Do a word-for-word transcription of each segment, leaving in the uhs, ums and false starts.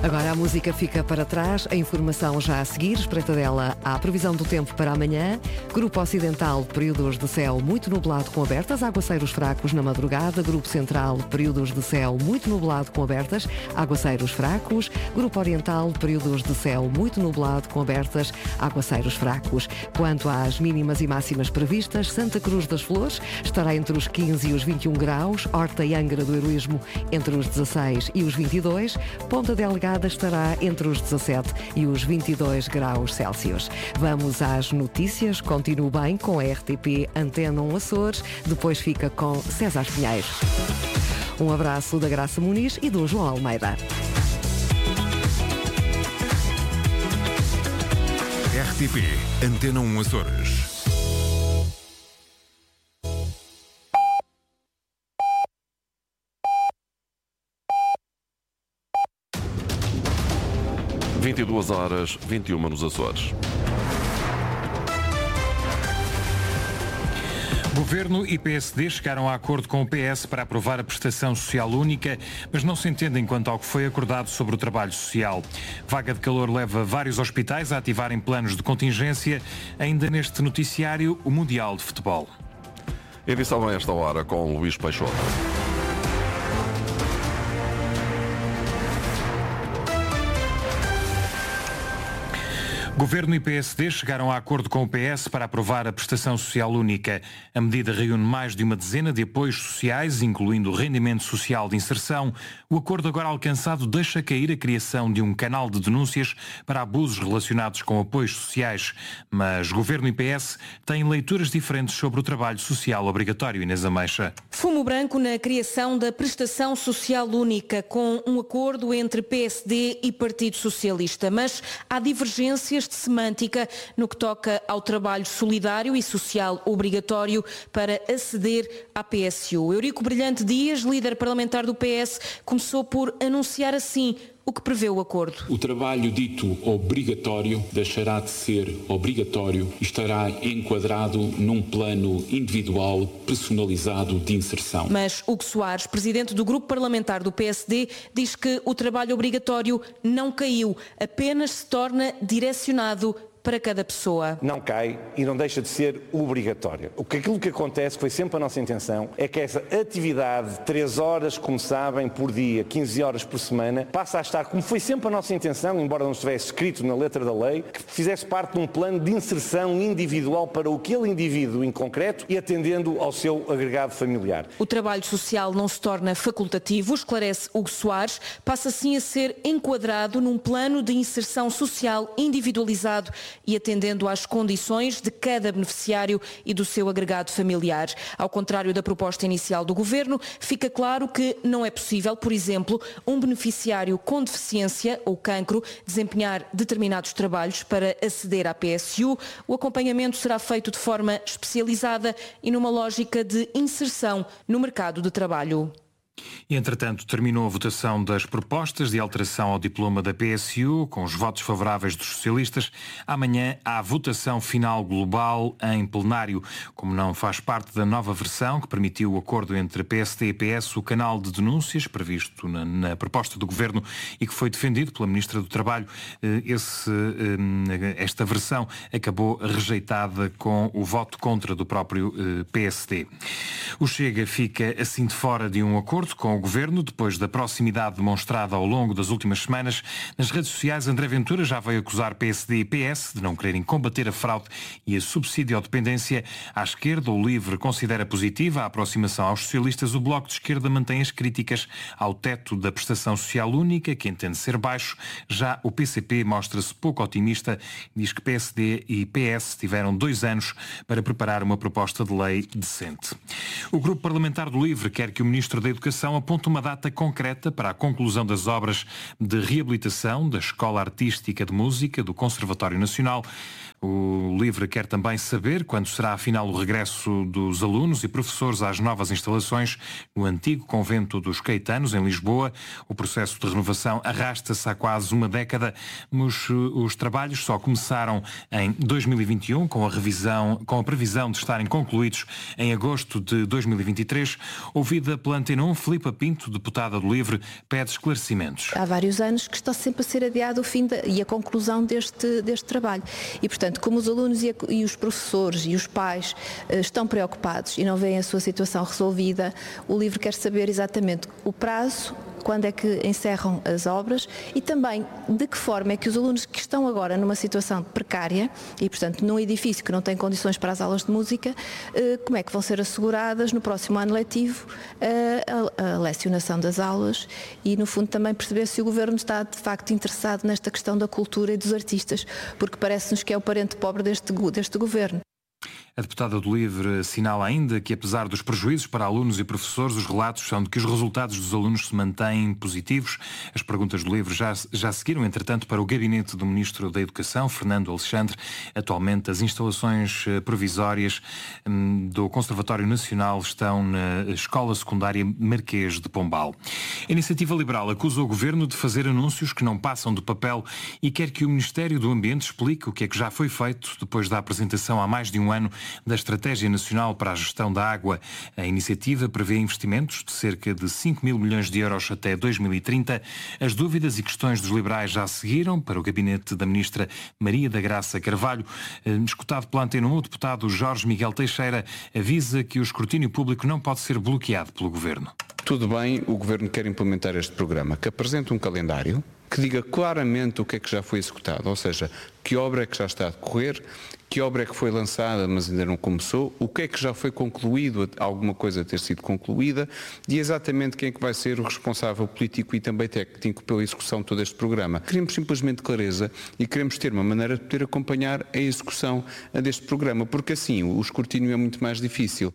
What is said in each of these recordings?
Agora a música fica para trás, a informação já a seguir, espreitadela à previsão do tempo para amanhã. Grupo Ocidental, períodos de céu muito nublado com abertas, aguaceiros fracos na madrugada. Grupo Central, períodos de céu muito nublado com abertas, aguaceiros fracos. Grupo Oriental, períodos de céu muito nublado com abertas, aguaceiros fracos. Quanto às mínimas e máximas previstas, Santa Cruz das Flores estará entre os quinze e os vinte e um graus, Horta e Angra do Heroísmo entre os dezasseis e os vinte e dois, Ponta Delgada estará entre os dezassete e os vinte e dois graus Celsius. Vamos às notícias. Continue bem com a R T P Antena um Açores. Depois fica com César Pinheiro. Um abraço da Graça Muniz e do João Almeida. R T P Antena um Açores. vinte e duas horas, vinte e uma nos Açores. Governo e P S D chegaram a acordo com o P S para aprovar a prestação social única, mas não se entendem quanto ao que foi acordado sobre o trabalho social. Vaga de calor leva vários hospitais a ativarem planos de contingência. Ainda neste noticiário, o Mundial de Futebol. Edição a esta hora com Luís Peixoto. Governo e P S D chegaram a acordo com o P S para aprovar a prestação social única. A medida reúne mais de uma dezena de apoios sociais, incluindo o rendimento social de inserção. O acordo agora alcançado deixa cair a criação de um canal de denúncias para abusos relacionados com apoios sociais. Mas Governo e P S têm leituras diferentes sobre o trabalho social obrigatório. Inês Ameixa. Fumo branco na criação da prestação social única, com um acordo entre P S D e Partido Socialista. Mas há divergências de semântica no que toca ao trabalho solidário e social obrigatório para aceder à P S U. Eurico Brilhante Dias, líder parlamentar do P S, começou por anunciar assim o que prevê o acordo. O trabalho dito obrigatório deixará de ser obrigatório e estará enquadrado num plano individual personalizado de inserção. Mas Hugo Soares, presidente do grupo parlamentar do P S D, diz que o trabalho obrigatório não caiu, apenas se torna direcionado para cada pessoa. Não cai e não deixa de ser obrigatório. O que aquilo que acontece, que foi sempre a nossa intenção, é que essa atividade de três horas, como sabem, por dia, quinze horas por semana, passa a estar, como foi sempre a nossa intenção, embora não estivesse escrito na letra da lei, que fizesse parte de um plano de inserção individual para aquele indivíduo em concreto e atendendo ao seu agregado familiar. O trabalho social não se torna facultativo, esclarece Hugo Soares, passa assim a ser enquadrado num plano de inserção social individualizado e atendendo às condições de cada beneficiário e do seu agregado familiar. Ao contrário da proposta inicial do Governo, fica claro que não é possível, por exemplo, um beneficiário com deficiência ou cancro desempenhar determinados trabalhos para aceder à P S U. O acompanhamento será feito de forma especializada e numa lógica de inserção no mercado de trabalho. E, entretanto, terminou a votação das propostas de alteração ao diploma da P S U, com os votos favoráveis dos socialistas. Amanhã há votação final global em plenário. Como não faz parte da nova versão que permitiu o acordo entre P S D e P S, o canal de denúncias previsto na, na proposta do Governo e que foi defendido pela Ministra do Trabalho, esse, esta versão acabou rejeitada com o voto contra do próprio P S D. O Chega fica assim de fora de um acordo com o Governo, depois da proximidade demonstrada ao longo das últimas semanas. Nas redes sociais, André Ventura já veio acusar P S D e P S de não quererem combater a fraude e a subsidiodependência. À esquerda, o LIVRE considera positiva a aproximação aos socialistas. O Bloco de Esquerda mantém as críticas ao teto da prestação social única, que entende ser baixo. Já o P C P mostra-se pouco otimista e diz que P S D e P S tiveram dois anos para preparar uma proposta de lei decente. O Grupo Parlamentar do LIVRE quer que o Ministro da Educação aponta uma data concreta para a conclusão das obras de reabilitação da Escola Artística de Música do Conservatório Nacional. O LIVRE quer também saber quando será afinal o regresso dos alunos e professores às novas instalações no antigo convento dos Caetanos, em Lisboa. O processo de renovação arrasta-se há quase uma década, mas os trabalhos só começaram em dois mil e vinte e um, com a revisão, com a previsão de estarem concluídos em agosto de dois mil e vinte e três. Ouvida pela Antena um, Filipa Pinto, deputada do LIVRE, pede esclarecimentos. Há vários anos que está sempre a ser adiado o fim de, e a conclusão deste, deste trabalho. E, portanto, como os alunos e, a, e os professores e os pais uh, estão preocupados e não veem a sua situação resolvida, o LIVRE quer saber exatamente o prazo, quando é que encerram as obras e também de que forma é que os alunos que estão agora numa situação precária e, portanto, num edifício que não tem condições para as aulas de música, como é que vão ser asseguradas no próximo ano letivo a, a lecionação das aulas e, no fundo, também perceber se o Governo está, de facto, interessado nesta questão da cultura e dos artistas, porque parece-nos que é o parente pobre deste, deste Governo. A deputada do LIVRE assinala ainda que, apesar dos prejuízos para alunos e professores, os relatos são de que os resultados dos alunos se mantêm positivos. As perguntas do LIVRE já, já seguiram, entretanto, para o gabinete do Ministro da Educação, Fernando Alexandre. Atualmente, as instalações provisórias hum, do Conservatório Nacional estão na Escola Secundária Marquês de Pombal. A Iniciativa Liberal acusa o Governo de fazer anúncios que não passam de papel e quer que o Ministério do Ambiente explique o que é que já foi feito depois da apresentação há mais de um ano da Estratégia Nacional para a Gestão da Água. A iniciativa prevê investimentos de cerca de cinco mil milhões de euros até dois mil e trinta. As dúvidas e questões dos liberais já seguiram para o gabinete da Ministra Maria da Graça Carvalho. Escutado pela Antena um, o deputado Jorge Miguel Teixeira avisa que o escrutínio público não pode ser bloqueado pelo Governo. Tudo bem, o Governo quer implementar este programa, que apresente um calendário que diga claramente o que é que já foi executado, ou seja, que obra é que já está a decorrer, que obra é que foi lançada mas ainda não começou, o que é que já foi concluído, alguma coisa ter sido concluída e exatamente quem é que vai ser o responsável político e também técnico pela execução de todo este programa. Queremos simplesmente clareza e queremos ter uma maneira de poder acompanhar a execução deste programa, porque assim o escrutínio é muito mais difícil.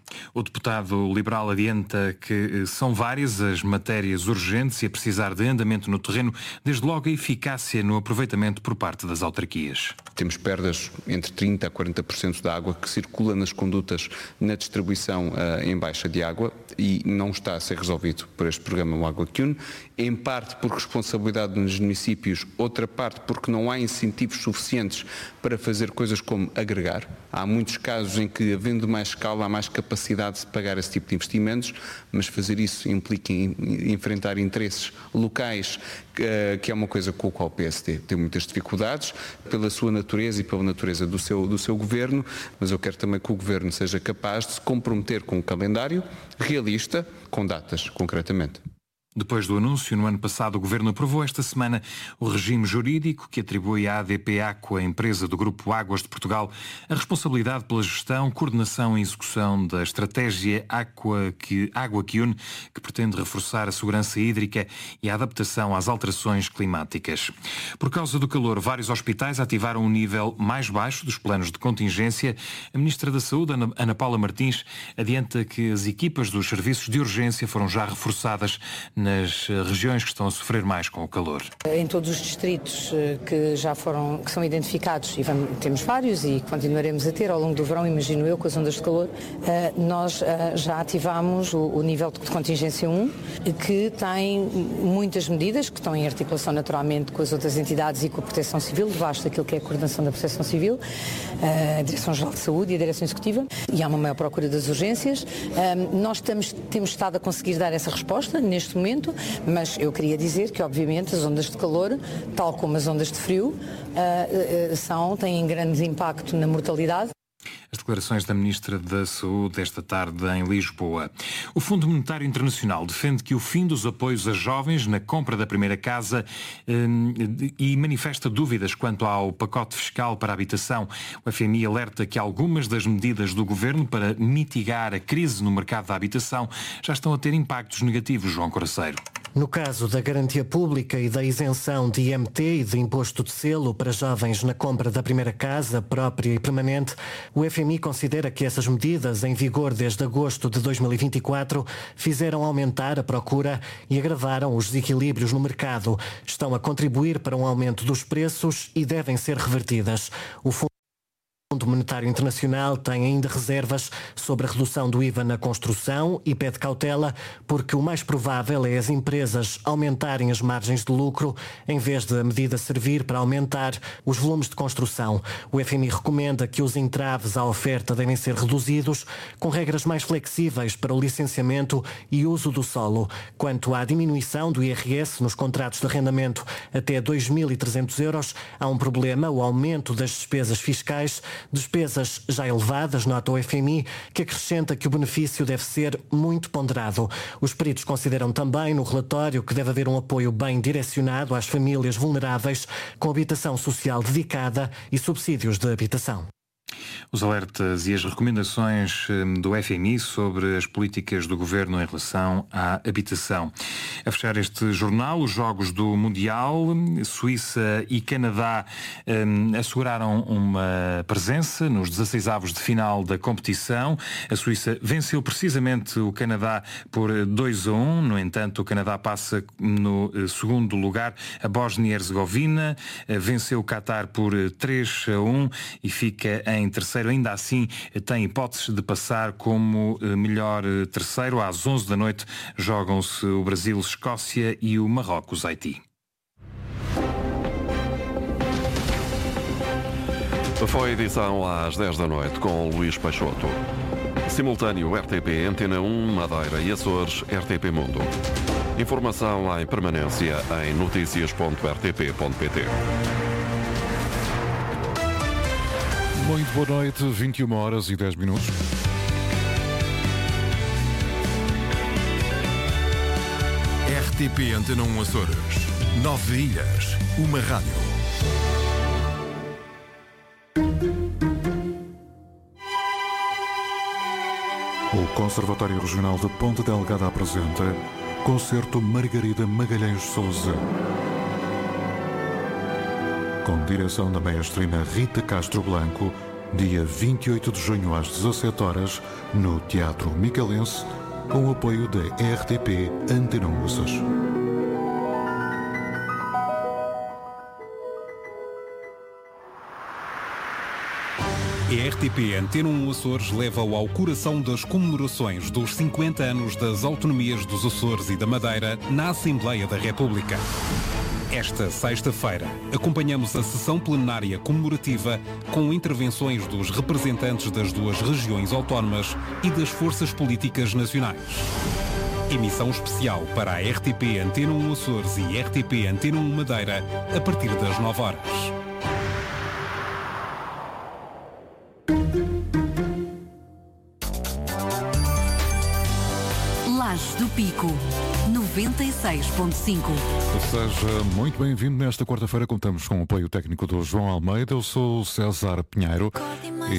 O deputado liberal adianta que são várias as matérias urgentes e a precisar de andamento no terreno, desde logo a eficácia no aproveitamento por parte das autarquias. Temos perdas entre trinta por cento a quarenta por cento da água que circula nas condutas na distribuição uh, em baixa de água e não está a ser resolvido por este programa o Água que Une, em parte por responsabilidade dos municípios, outra parte porque não há incentivos suficientes para fazer coisas como agregar. Há muitos casos em que, havendo mais escala, há mais capacidade de pagar esse tipo de investimentos, mas fazer isso implica em, em enfrentar interesses locais, que, que é uma coisa com a qual o P S D tem muitas dificuldades, pela sua natureza e pela natureza do seu, do seu governo, mas eu quero também que o governo seja capaz de se comprometer com um calendário realista, com datas, concretamente. Depois do anúncio, no ano passado, o Governo aprovou esta semana o regime jurídico que atribui à A D P Aqua, a empresa do Grupo Águas de Portugal, a responsabilidade pela gestão, coordenação e execução da estratégia Aqua que, Água que Une, que pretende reforçar a segurança hídrica e a adaptação às alterações climáticas. Por causa do calor, vários hospitais ativaram um nível mais baixo dos planos de contingência. A Ministra da Saúde, Ana, Ana Paula Martins, adianta que as equipas dos serviços de urgência foram já reforçadas nas regiões que estão a sofrer mais com o calor. Em todos os distritos que já foram, que são identificados, e vamos, temos vários e continuaremos a ter ao longo do verão, imagino eu, com as ondas de calor, nós já ativámos o nível de contingência um, que tem muitas medidas que estão em articulação naturalmente com as outras entidades e com a Proteção Civil, debaixo daquilo que é a coordenação da Proteção Civil, a Direção-Geral de Saúde e a Direção Executiva, e há uma maior procura das urgências. Nós estamos, temos estado a conseguir dar essa resposta neste momento, mas eu queria dizer que, obviamente, as ondas de calor, tal como as ondas de frio, são, têm grande impacto na mortalidade. As declarações da Ministra da Saúde esta tarde em Lisboa. O Fundo Monetário Internacional defende que o fim dos apoios a jovens na compra da primeira casa hum, e manifesta dúvidas quanto ao pacote fiscal para a habitação. O F M I alerta que algumas das medidas do Governo para mitigar a crise no mercado da habitação já estão a ter impactos negativos, João Coraceiro. No caso da garantia pública e da isenção de I M T e de imposto de selo para jovens na compra da primeira casa própria e permanente, o F M I considera que essas medidas, em vigor desde agosto de dois mil e vinte e quatro, fizeram aumentar a procura e agravaram os desequilíbrios no mercado. Estão a contribuir para um aumento dos preços e devem ser revertidas. O fundo O Fundo Monetário Internacional tem ainda reservas sobre a redução do I V A na construção e pede cautela porque o mais provável é as empresas aumentarem as margens de lucro em vez de a medida servir para aumentar os volumes de construção. O F M I recomenda que os entraves à oferta devem ser reduzidos com regras mais flexíveis para o licenciamento e uso do solo. Quanto à diminuição do I R S nos contratos de arrendamento até dois mil e trezentos euros, há um problema, o aumento das despesas fiscais. Despesas já elevadas, nota o F M I, que acrescenta que o benefício deve ser muito ponderado. Os peritos consideram também no relatório que deve haver um apoio bem direcionado às famílias vulneráveis, com habitação social dedicada e subsídios de habitação. Os alertas e as recomendações do F M I sobre as políticas do Governo em relação à habitação. A fechar este jornal, os Jogos do Mundial, Suíça e Canadá um, asseguraram uma presença nos dezasseis-avos de final da competição. A Suíça venceu precisamente o Canadá por dois a um, no entanto o Canadá passa no segundo lugar. A Bósnia-Herzegovina venceu o Qatar por três a um e fica em terceiro. Ainda assim tem hipóteses de passar como melhor terceiro. Às onze da noite jogam-se o Brasil, Escócia e o Marrocos, Haiti. Foi a edição às dez da noite com Luís Peixoto. Simultâneo R T P, Antena um, Madeira e Açores, R T P Mundo. Informação em permanência em notícias ponto r t p ponto p t. Muito boa noite, vinte e uma horas e dez minutos. R T P Antena um Açores. Nove ilhas, uma rádio. O Conservatório Regional de Ponta Delgada apresenta Concerto Margarida Magalhães Souza, com direção da maestrina Rita Castro Blanco, dia vinte e oito de junho às dezassete horas, no Teatro Micalense, com o apoio da R T P Antena um Açores. A R T P Antena um Açores leva-o ao coração das comemorações dos cinquenta anos das autonomias dos Açores e da Madeira na Assembleia da República. Esta sexta-feira, acompanhamos a sessão plenária comemorativa com intervenções dos representantes das duas regiões autónomas e das forças políticas nacionais. Emissão especial para a R T P Antena um Açores e R T P Antena um Madeira a partir das nove horas. Lajes do Pico, noventa e seis ponto cinco. Seja muito bem-vindo. Nesta quarta-feira contamos com o apoio técnico do João Almeida. Eu sou o César Pinheiro e